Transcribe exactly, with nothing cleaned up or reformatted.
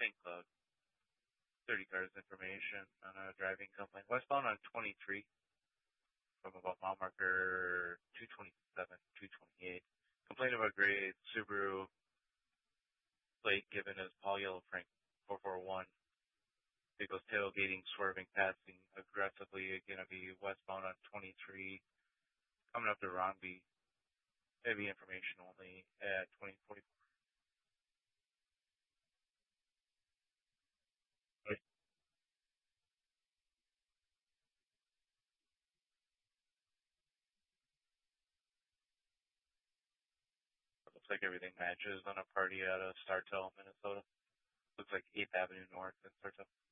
Saint Cloud. thirty cars information on a driving complaint. Westbound on twenty-three from about mile marker two twenty-seven, two twenty-eight. Complaint about gray Subaru plate given as Paul Yellow Frank four four one. Vehicles tailgating, swerving, passing aggressively. Going to be westbound on twenty-three. Coming up to Ronby. Heavy information only at twenty forty-four. Looks like everything matches on a party out of Sartell, Minnesota. Looks like eighth Avenue North in Sartell.